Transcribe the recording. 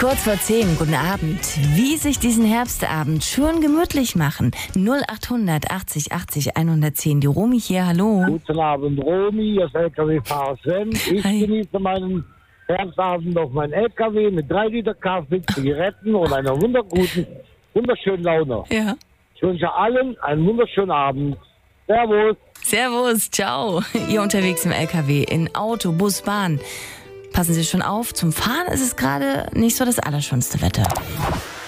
Kurz vor 10, guten Abend. Wie sich diesen Herbstabend schön gemütlich machen. 0800 80 80 110. Die Romy hier, hallo. Guten Abend, Romy, das LKW-Fahrer Sven. Ich Hi. genieße meinen Herbstabend auf meinen LKW mit 3 Liter Kaffee, Zigaretten und einer wunderschönen Laune. Ja. Ich wünsche allen einen wunderschönen Abend. Servus. Servus, ciao. Ihr unterwegs im LKW, in Auto, Bus, Bahn. Passen Sie schon auf, zum Fahren ist es gerade nicht so das allerschönste Wetter.